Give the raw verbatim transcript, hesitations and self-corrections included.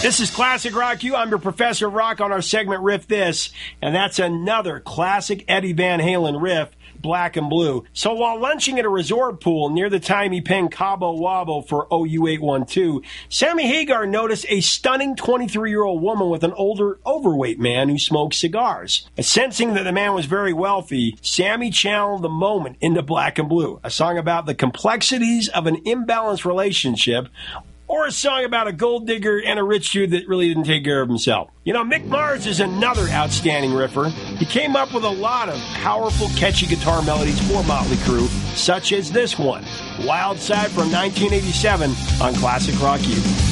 This is Classic Rock U. I'm your Professor of Rock on our segment Riff This, and that's another classic Eddie Van Halen riff, Black and Blue. So while lunching at a resort pool near the time he penned Cabo Wabo for O U eight one two, Sammy Hagar noticed a stunning twenty-three-year-old woman with an older, overweight man who smoked cigars. Sensing that the man was very wealthy, Sammy channeled the moment into Black and Blue, a song about the complexities of an imbalanced relationship, or a song about a gold digger and a rich dude that really didn't take care of himself. You know, Mick Mars is another outstanding riffer. He came up with a lot of powerful, catchy guitar melodies for Motley Crue, such as this one, Wild Side from nineteen eighty-seven on Classic Rock U.